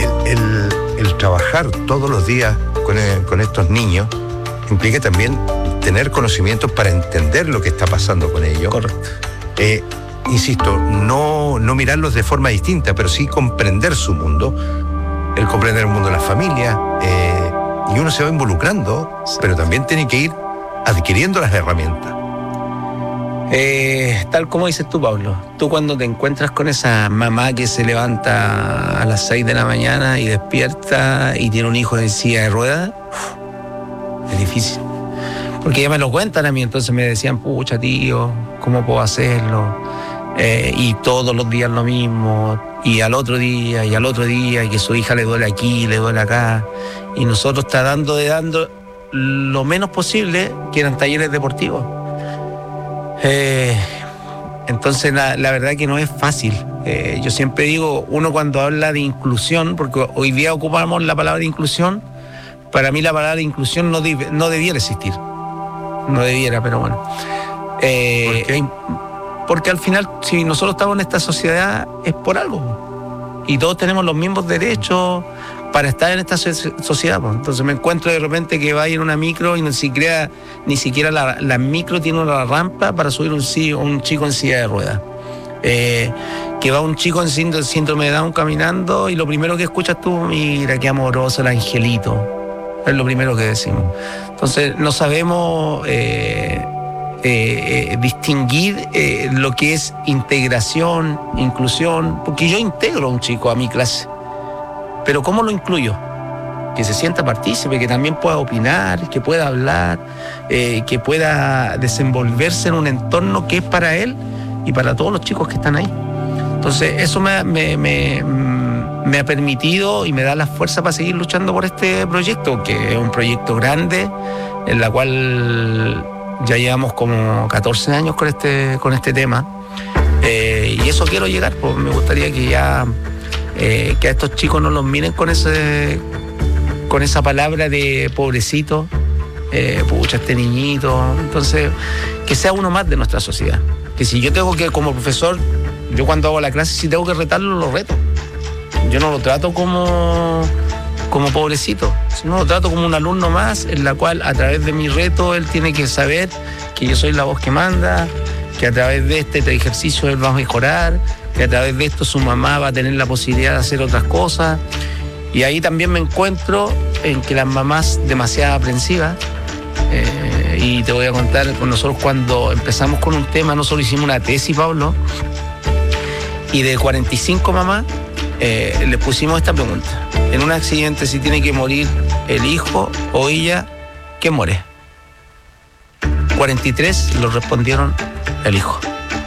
el trabajar todos los días con estos niños implica también tener conocimientos para entender lo que está pasando con ellos. Correcto. Insisto, no mirarlos de forma distinta, pero sí comprender su mundo, el comprender el mundo de las familias, y uno se va involucrando, pero también tiene que ir adquiriendo las herramientas. Tal como dices tú, Pablo, tú cuando te encuentras con esa mamá que se levanta a las 6 de la mañana y despierta y tiene un hijo en silla de ruedas, es difícil. Porque ya me lo cuentan a mí, entonces me decían, pucha tío, ¿cómo puedo hacerlo? Y todos los días lo mismo, y al otro día, y que su hija le duele aquí, le duele acá, y nosotros está dando lo menos posible, que eran talleres deportivos. Entonces la verdad que no es fácil. Yo siempre digo, uno cuando habla de inclusión, porque hoy día ocupamos la palabra inclusión, para mí la palabra inclusión no debiera existir. No debiera, pero bueno. ¿Por qué? Porque al final, si nosotros estamos en esta sociedad, es por algo. Y todos tenemos los mismos derechos para estar en esta sociedad. Entonces me encuentro de repente que va en una micro y ni siquiera la micro tiene una rampa para subir un chico en silla de ruedas. Que va un chico en síndrome de Down caminando y lo primero que escuchas tú, mira qué amoroso el angelito. Es lo primero que decimos. Entonces no sabemos distinguir lo que es integración, inclusión, porque yo integro a un chico a mi clase, pero ¿cómo lo incluyo? Que se sienta partícipe, que también pueda opinar, que pueda hablar, que pueda desenvolverse en un entorno que es para él y para todos los chicos que están ahí. Entonces eso me ha permitido y me da la fuerza para seguir luchando por este proyecto, que es un proyecto grande, en la cual ya llevamos como 14 años con este tema, y eso quiero llegar, pues me gustaría que a estos chicos no los miren con esa palabra de pobrecito, pucha, este niñito. Entonces, que sea uno más de nuestra sociedad. Que si yo tengo que, como profesor, yo cuando hago la clase, si tengo que retarlo, lo reto. Yo no lo trato como pobrecito, sino lo trato como un alumno más, en la cual a través de mi reto él tiene que saber que yo soy la voz que manda, que a través de este ejercicio él va a mejorar, que a través de esto su mamá va a tener la posibilidad de hacer otras cosas. Y ahí también me encuentro en que las mamás demasiado aprensivas, y te voy a contar, con nosotros cuando empezamos con un tema, nosotros hicimos una tesis, Pablo, y de 45 mamás les pusimos esta pregunta: en un accidente, si tiene que morir el hijo o ella, ¿qué muere? 43 lo respondieron el hijo.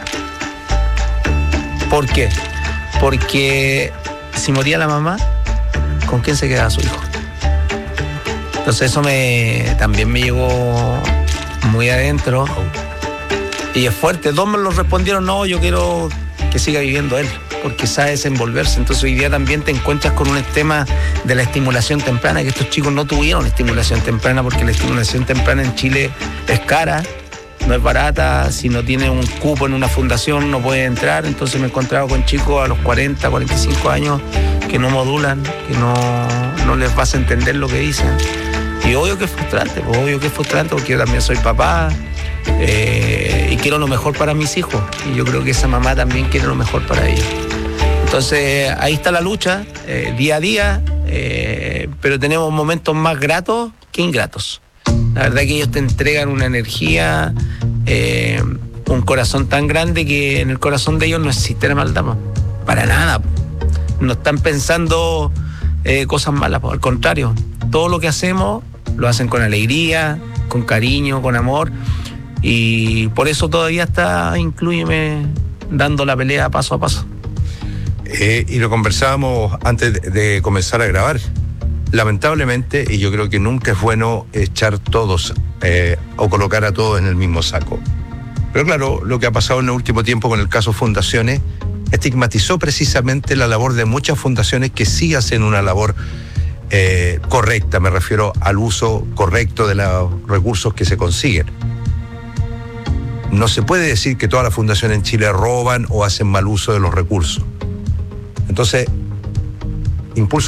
¿Por qué? Porque si moría la mamá, ¿con quién se quedaba su hijo? Entonces eso también me llegó muy adentro y es fuerte. 2 me lo respondieron, no, yo quiero que siga viviendo él, porque sabe desenvolverse. Entonces hoy día también te encuentras con un tema de la estimulación temprana, que estos chicos no tuvieron estimulación temprana, porque la estimulación temprana en Chile es cara, no es barata. Si no tiene un cupo en una fundación no puede entrar. Entonces me he encontrado con chicos a los 40, 45 años que no modulan, que no les vas a entender lo que dicen. Y obvio que es frustrante, porque yo también soy papá, y quiero lo mejor para mis hijos, y yo creo que esa mamá también quiere lo mejor para ellos. Entonces ahí está la lucha, día a día, pero tenemos momentos más gratos que ingratos. La verdad que ellos te entregan una energía, un corazón tan grande que en el corazón de ellos no existe la maldad, para nada. No están pensando cosas malas, al contrario, todo lo que hacemos lo hacen con alegría, con cariño, con amor, y por eso todavía está Inclúyeme dando la pelea paso a paso. Y lo conversábamos antes de comenzar a grabar. Lamentablemente, y yo creo que nunca es bueno echar todos o colocar a todos en el mismo saco. Pero claro, lo que ha pasado en el último tiempo con el caso Fundaciones estigmatizó precisamente la labor de muchas fundaciones que sí hacen una labor correcta, me refiero al uso correcto de los recursos que se consiguen. No se puede decir que todas las fundaciones en Chile roban o hacen mal uso de los recursos. Entonces, Impulso